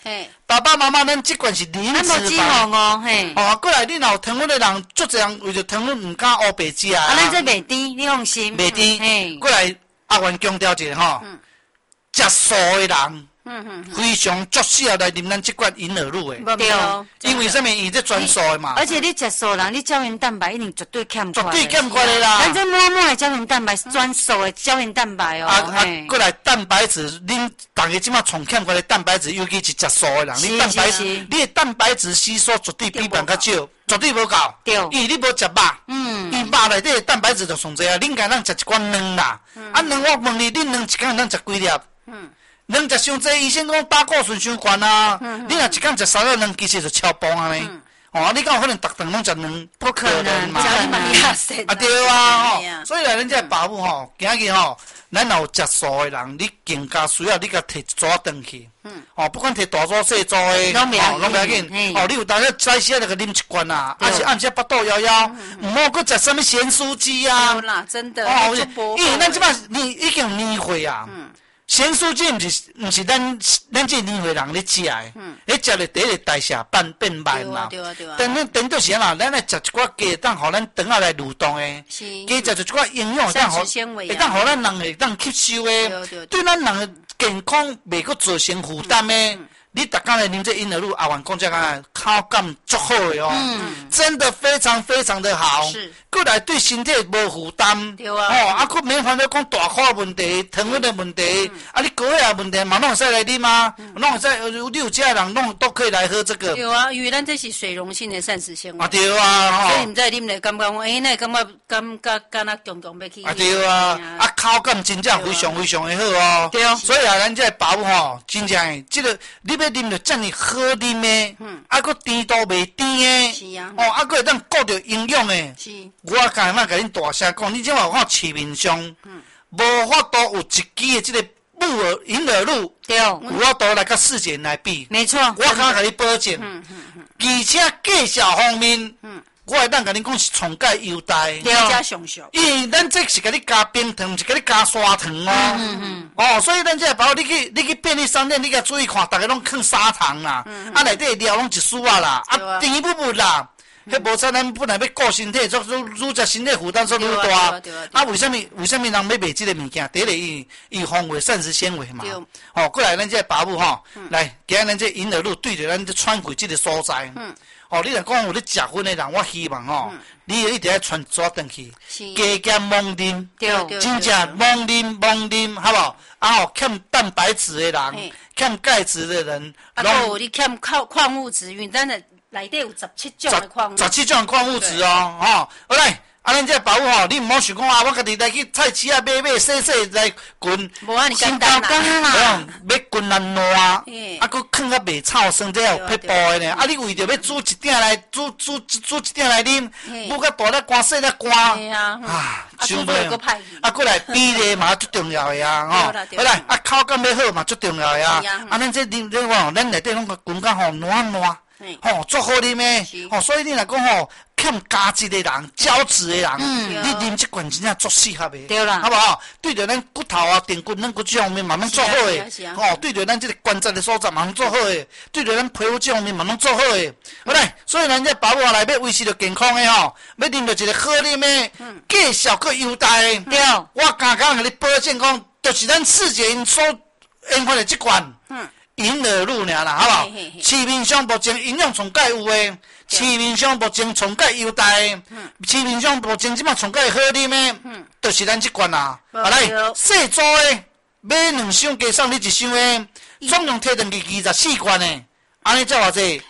爸爸妈妈咱这款是临时房哦，嘿。 哦，过来你若有糖分的人，足侪人为着糖分唔敢乌白食啊。 咱这袂甜，你放心。 袂甜。过来阿元强调一下吼，食素的人。非常足适合来啉咱这款银耳露的， 对， 因为什么？伊这全素的嘛。 而且你食素人，你胶原蛋白一定绝对欠缺。 绝对欠缺的啦。 咱这满满的胶原蛋白是全素的胶原蛋白哦。 过来蛋白质，恁大家即马重欠缺的蛋白质，尤其是食素的人，你的蛋白质吸收绝对比别人较少，绝对无够。 对。 因为你无食肉，伊肉内底的蛋白质就上济啊。恁家咱食一罐卵啦，卵我问你，恁卵一工咱食几粒？卵食伤济，医生讲胆固醇伤悬啊！你若一工食3个卵，其实就超磅啊呢。哦，你敢有可能逐顿拢食卵？ 不可能嘛！ 啊对啊，吼，所以来咱这爸母吼，今日吼，咱若有食素的人，你更加需要你甲摕一撮转去。哦，不管摕大撮细撮的， 拢袂要紧。哦，你有当时早时啊，就啉一罐啊，还是按时腹肚枵枵，唔好搁食什么咸酥鸡啊。 有啦，真的。 哦，因为咱即摆已经年岁啊。咸酥鸡毋是咱这年岁人咧食的，迄食了第一个代谢变慢嘛。 对啊。 等到时啊，咱来食一寡鸡，当互咱肠仔来蠕动的，鸡食一寡营养，会当互咱人会当吸收的，对咱人的健康袂阁造成负担的。你逐工来啉这银耳露，阿元讲这个口感足好的哦，真的非常非常的好。是，过来对身体无负担。对啊。哦，啊，佫免烦恼讲大块问题、糖分的问题，你高血压问题嘛，拢会使来啉啊，拢会使你有这人拢都可以来喝这个。 对啊，因为咱这是水溶性的膳食纤维。 啊，对啊， 所以你在啉来感觉讲，那感觉敢若强要去。 啊，对啊，口感真正非常非常的好哦。对啊。所以啊，咱这爸母吼，真正的这个你要啉着遮尔好啉的，佫甜度袂甜的，是啊，佫会当顾着营养的。是。我刚才甲恁大声讲，你即马有看市面上，无法度有一支的这个银耳露，对，有法度来甲世界来比。没错。我敢甲你保证，而且价钱方面，我会当甲你讲是从价优待， 加上俗。 因为咱这是甲你加冰糖，是甲你加砂糖哦。哦，所以咱这包你去便利商店，你甲注意看，大家拢放砂糖啦，内底料拢一丝啊啦，甜不不啦。迄无彩，咱本来要顾身体，愈食身体负担愈大。为什么人要买这个物件？第一个伊防伪膳食纤维嘛。哦，过来咱这爸母吼，来，今日咱这银耳露对着咱这川贵这个所在。哦，你若讲有咧食薰的人，我希望吼，你一定要传抓转去，加减猛啉，真正猛啉，好不好？欠蛋白质的人，欠钙质的人， 有你欠矿物质，因为咱的。内底有17种的矿物质 ，17种矿物质哦，好来，咱这爸母吼，你唔好想讲我家己来去菜市啊买洗来滚， 无安尼简单啦， 要滚烂烂，佫放啊袂臭酸，这有撇步的呢。你为着要煮一点来煮一点来啉，不甲大粒干细粒干，想袂，过来比例嘛最重要的啊，好来，口感要好嘛最重要的啊，咱这啉这话，咱内底拢滚甲吼软。吼，足好啉的，所以你若讲吼，欠胶质的人、胶质的人，你啉这罐真正足适合的，对啦，好不好？对着咱骨头啊、电骨、软骨这方面慢慢做好的，对着咱这个关节的所在慢慢做好的，对着咱皮肤这方面慢慢做好的，好来，所以咱这爸母来要维持着健康的吼，要啉着一个好啉的，价效果优待的，对，我敢甲你保证讲，就是咱世界因所研发的这款。银耳露尔啦，好不好？市面上目前营养从介有诶，市面上目前从介优待诶，市面上目前即马从介好啉诶，就是咱这款啦。来，细组诶，买2箱加送你1箱诶，总共摕转去24罐诶，安尼才偌济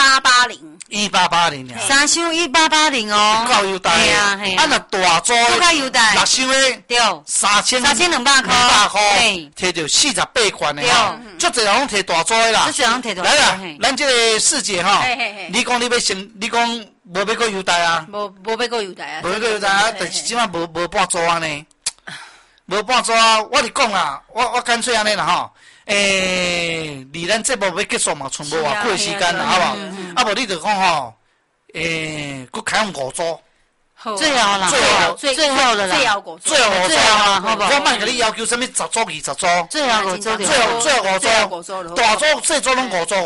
？1880呀，3 箱1880哦， 够优待诶。按若大组6箱诶，对，3200块，摕着48罐诶吼，足侪人拢摕大组诶啦。来啦，咱这个世界吼，你讲你要先，你讲无要搁优待啊？ 无要搁优待啊？ 无要搁优待啊？但是即摆无半组啊呢，无半组啊！我是讲啦，我干脆安尼啦吼。离咱节目要结束嘛，剩无偌久的时间啦，好无？无你就讲吼，佮开放5组， 最好啦，最后的啦， 最后5组啊，好不好？我莫甲你要求什么10组、20组， 最后5组， 大组、细组拢5组。